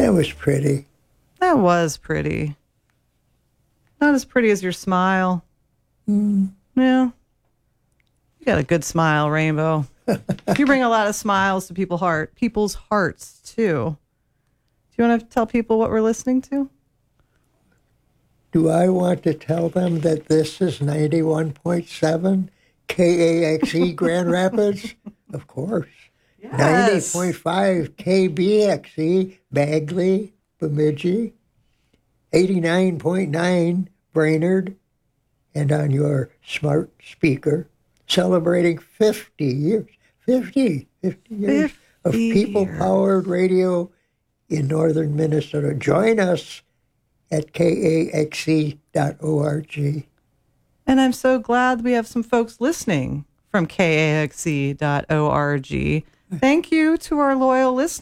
That was pretty. That was pretty. Not as pretty as your smile. Mm. Yeah. You got a good smile, Rainbow. You bring a lot of smiles to people's hearts, too. Do you want to tell people what we're listening to? Do I want to tell them that this is 91.7 KAXE Grand Rapids? Of course. Yes. 90.5 KBXE Bagley, Bemidji. 89.9 Brainerd. And on your smart speaker, celebrating 50 years. 50 years of people-powered radio in northern Minnesota. Join us at kaxe.org. And I'm so glad we have some folks listening from kaxe.org. Thank you to our loyal listeners.